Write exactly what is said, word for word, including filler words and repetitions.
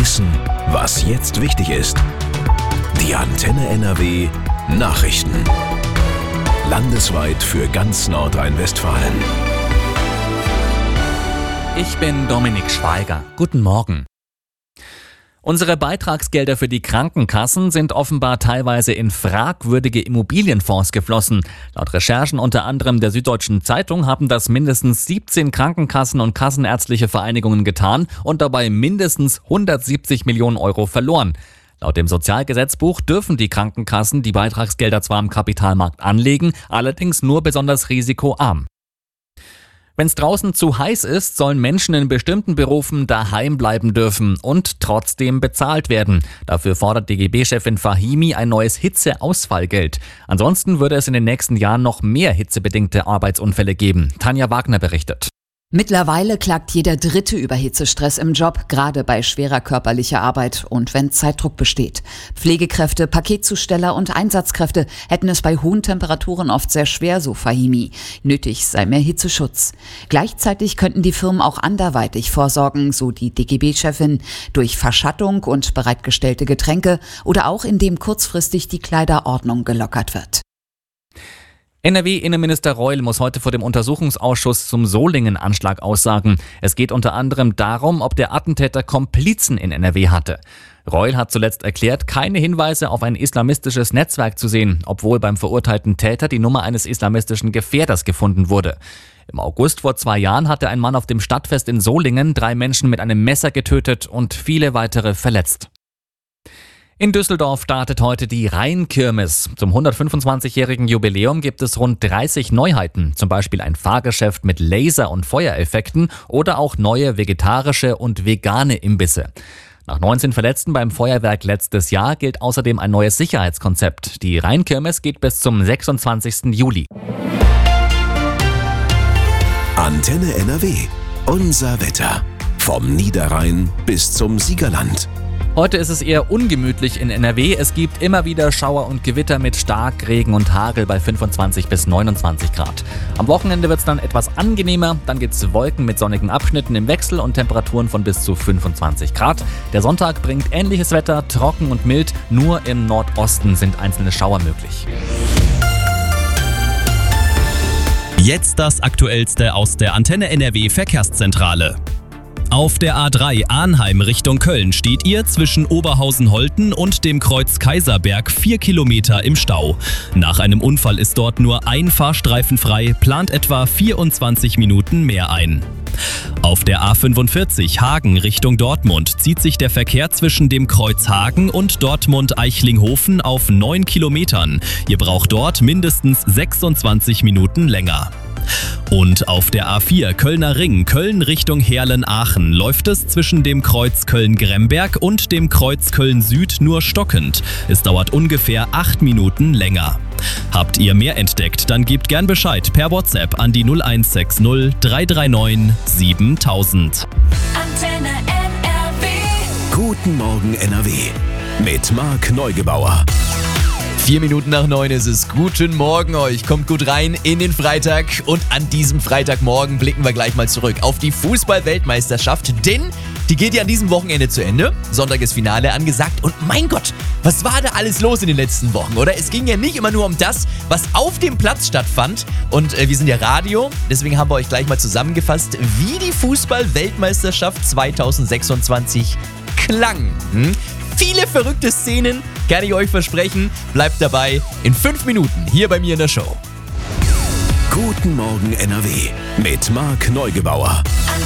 Wissen, was jetzt wichtig ist. Die Antenne N R W Nachrichten. Landesweit für ganz Nordrhein-Westfalen. Ich bin Dominik Schweiger. Guten Morgen. Unsere Beitragsgelder für die Krankenkassen sind offenbar teilweise in fragwürdige Immobilienfonds geflossen. Laut Recherchen unter anderem der Süddeutschen Zeitung haben das mindestens siebzehn Krankenkassen und kassenärztliche Vereinigungen getan und dabei mindestens hundertsiebzig Millionen Euro verloren. Laut dem Sozialgesetzbuch dürfen die Krankenkassen die Beitragsgelder zwar am Kapitalmarkt anlegen, allerdings nur besonders risikoarm. Wenn es draußen zu heiß ist, sollen Menschen in bestimmten Berufen daheim bleiben dürfen und trotzdem bezahlt werden. Dafür fordert D G B-Chefin Fahimi ein neues Hitzeausfallgeld. Ansonsten würde es in den nächsten Jahren noch mehr hitzebedingte Arbeitsunfälle geben. Tanja Wagner berichtet. Mittlerweile klagt jeder Dritte über Hitzestress im Job, gerade bei schwerer körperlicher Arbeit und wenn Zeitdruck besteht. Pflegekräfte, Paketzusteller und Einsatzkräfte hätten es bei hohen Temperaturen oft sehr schwer, so Fahimi. Nötig sei mehr Hitzeschutz. Gleichzeitig könnten die Firmen auch anderweitig vorsorgen, so die D G B-Chefin, durch Verschattung und bereitgestellte Getränke oder auch indem kurzfristig die Kleiderordnung gelockert wird. N R W-Innenminister Reul muss heute vor dem Untersuchungsausschuss zum Solingen-Anschlag aussagen. Es geht unter anderem darum, ob der Attentäter Komplizen in N R W hatte. Reul hat zuletzt erklärt, keine Hinweise auf ein islamistisches Netzwerk zu sehen, obwohl beim verurteilten Täter die Nummer eines islamistischen Gefährders gefunden wurde. Im August vor zwei Jahren hatte ein Mann auf dem Stadtfest in Solingen drei Menschen mit einem Messer getötet und viele weitere verletzt. In Düsseldorf startet heute die Rheinkirmes. Zum hundertfünfundzwanzigjährigen Jubiläum gibt es rund dreißig Neuheiten, zum Beispiel ein Fahrgeschäft mit Laser- und Feuereffekten oder auch neue vegetarische und vegane Imbisse. Nach neunzehn Verletzten beim Feuerwerk letztes Jahr gilt außerdem ein neues Sicherheitskonzept. Die Rheinkirmes geht bis zum sechsundzwanzigsten Juli. Antenne N R W. Unser Wetter. Vom Niederrhein bis zum Siegerland. Heute ist es eher ungemütlich in N R W. Es gibt immer wieder Schauer und Gewitter mit Starkregen und Hagel bei fünfundzwanzig bis neunundzwanzig Grad. Am Wochenende wird es dann etwas angenehmer. Dann gibt es Wolken mit sonnigen Abschnitten im Wechsel und Temperaturen von bis zu fünfundzwanzig Grad. Der Sonntag bringt ähnliches Wetter, trocken und mild. Nur im Nordosten sind einzelne Schauer möglich. Jetzt das Aktuellste aus der Antenne N R W Verkehrszentrale. Auf der A drei Arnheim Richtung Köln steht ihr zwischen Oberhausen-Holten und dem Kreuz Kaiserberg vier Kilometer im Stau. Nach einem Unfall ist dort nur ein Fahrstreifen frei, plant etwa vierundzwanzig Minuten mehr ein. Auf der A fünfundvierzig Hagen Richtung Dortmund zieht sich der Verkehr zwischen dem Kreuz Hagen und Dortmund-Eichlinghofen auf neun Kilometern. Ihr braucht dort mindestens sechsundzwanzig Minuten länger. Und auf der A vier Kölner Ring, Köln Richtung Heerlen-Aachen, läuft es zwischen dem Kreuz Köln-Gremberg und dem Kreuz Köln-Süd nur stockend. Es dauert ungefähr acht Minuten länger. Habt ihr mehr entdeckt, dann gebt gern Bescheid per WhatsApp an die null eins sechs null drei drei neun siebentausend. Antenne N R W. Guten Morgen N R W. Mit Marc Neugebauer. Vier Minuten nach neun ist es. Guten Morgen euch. Kommt gut rein in den Freitag. Und an diesem Freitagmorgen blicken wir gleich mal zurück auf die Fußball-Weltmeisterschaft. Denn die geht ja an diesem Wochenende zu Ende. Sonntag ist Finale angesagt. Und mein Gott, was war da alles los in den letzten Wochen, oder? Es ging ja nicht immer nur um das, was auf dem Platz stattfand. Und äh, wir sind ja Radio. Deswegen haben wir euch gleich mal zusammengefasst, wie die Fußball-Weltmeisterschaft zweitausendsechsundzwanzig klang. Hm? Viele verrückte Szenen, kann ich euch versprechen. Bleibt dabei in fünf Minuten hier bei mir in der Show. Guten Morgen N R W mit Marc Neugebauer.